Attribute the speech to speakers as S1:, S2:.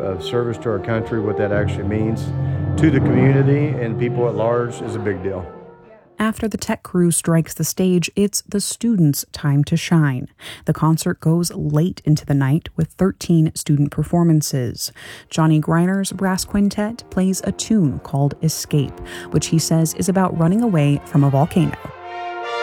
S1: of service to our country, what that actually means to the community and people at large is a big deal.
S2: After the tech crew strikes the stage, it's the students' time to shine. The concert goes late into the night with 13 student performances. Johnny Griner's brass quintet plays a tune called Escape, which he says is about running away from a volcano.